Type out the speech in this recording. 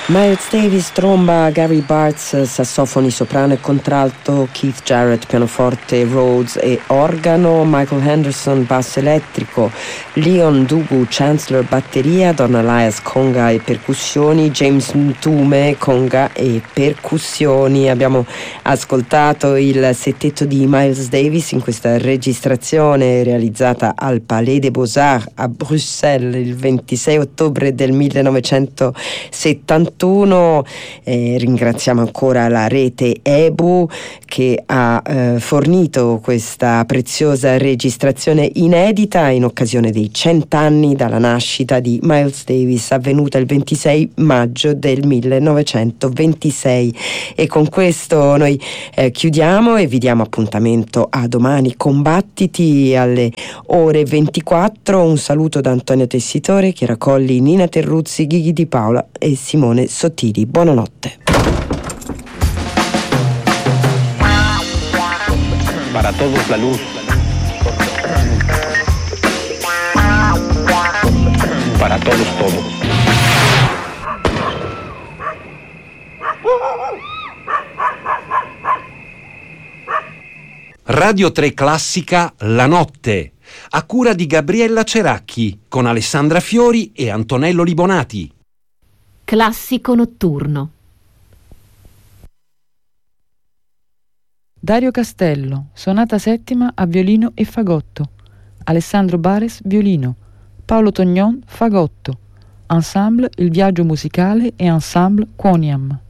Miles Davis tromba, Gary Bartz sassofoni, soprano e contralto, Keith Jarrett pianoforte, Rhodes e organo, Michael Henderson basso elettrico, Leon Dugu Chancellor batteria, Don Elias conga e percussioni, James Ntume conga e percussioni. Abbiamo ascoltato il settetto di Miles Davis in questa registrazione realizzata al Palais des Beaux-Arts a Bruxelles il 26 ottobre del 1971. Ringraziamo ancora la rete EBU che ha fornito questa preziosa registrazione inedita in occasione dei 100 anni dalla nascita di Miles Davis, avvenuta il 26 maggio del 1926. E con questo noi chiudiamo e vi diamo appuntamento a domani con Battiti alle ore 24. Un saluto da Antonio Tessitore, Chiara Colli, Nina Terruzzi, Ghighi Di Paola e Simone Sottili. Buonanotte. Para todos la luz. Para todos todo. Radio 3 Classica La Notte, a cura di Gabriella Ceracchi, con Alessandra Fiori e Antonello Libonati. Classico notturno. Dario Castello, sonata settima a violino e fagotto. Alessandro Bares, violino. Paolo Tognon, fagotto. Ensemble Il Viaggio Musicale e Ensemble Quoniam.